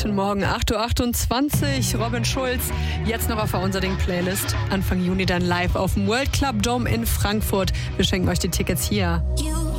Guten Morgen, 8.28 Uhr, Robin Schulz, jetzt noch auf der Unser Ding Playlist. Anfang Juni dann live auf dem World Club Dome in Frankfurt. Wir schenken euch die Tickets hier.